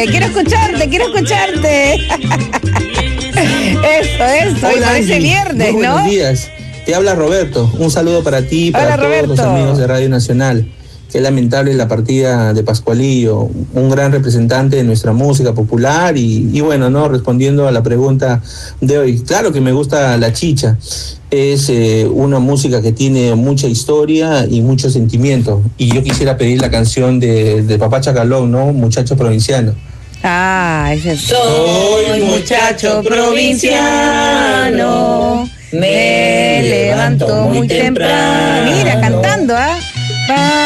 quiero escucharte. Eso, Hola, parece Angie. viernes, Muy ¿no? buenos días. Te habla Roberto. Un saludo para ti y para Hola, todos Roberto. los amigos de Radio Nacional. Qué lamentable la partida de Pascualillo, un gran representante de nuestra música popular y bueno, ¿no? Respondiendo a la pregunta de hoy, claro que me gusta la chicha. Es una música que tiene mucha historia y mucho sentimiento. Y yo quisiera pedir la canción de Papá Chacalón, ¿no? Muchacho provinciano. Ah, ese es. Soy muchacho provinciano, me levanto muy temprano. Mira, cantando, ¿ah?